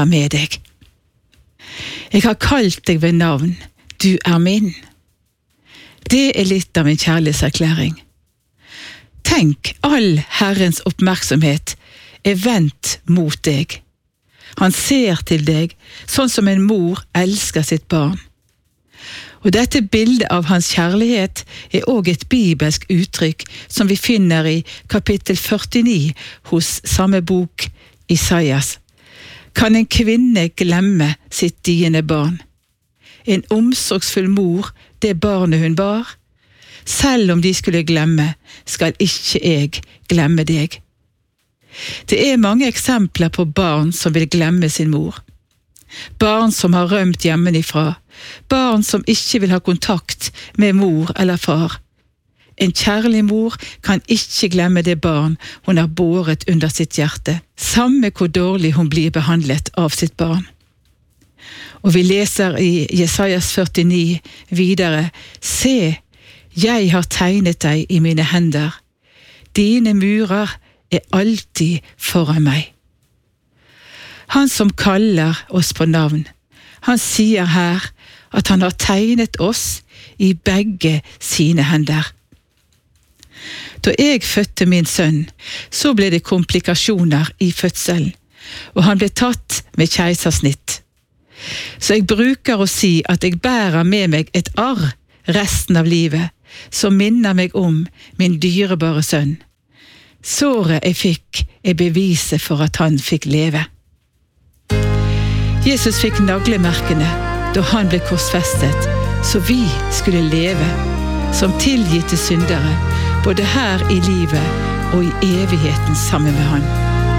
være med deg. Jeg har kalt deg ved navn, du min. Det litt av en kjærlighetserklæring. Tenk, all Herrens oppmerksomhet vendt mot deg. Han ser til deg, sånn som en mor elsker sitt barn. Og dette bildet av hans kjærlighet også et bibelsk uttrykk som vi finner i kapittel 49 hos samme bok Isaias. Kan en kvinne glemme sitt diende barn? En omsorgsfull mor, det barnet hun bar? Selv om de skulle glemme, skal ikke jeg glemme deg. Det mange eksempler på barn som vil glemme sin mor. Barn som har rømt hjemmefra. Barn som ikke vil ha kontakt med mor eller far. En kjærlig mor kan ikke glemme det barn hun har båret under sitt hjerte, samme hvor dårlig hun blir behandlet av sitt barn. Og vi leser i Jesajas 49 videre, «Se, jeg har tegnet deg i mine hender. Dine murer alltid foran meg.» Han som kaller oss på navn, han sier her at han har tegnet oss i begge sine hender. Da jeg fødte min sønn, så ble det komplikasjoner i fødselen, og han ble tatt med keisersnitt. Så jeg bruker å si at jeg bærer med meg et arr resten av livet, som minner meg om min dyrebare sønn. Såret jeg fikk beviset for at han fikk leve. Jesus fikk naglemerkene da han ble korsfestet, så vi skulle leve som tilgitte syndere, både her i livet og i evigheten sammen med han.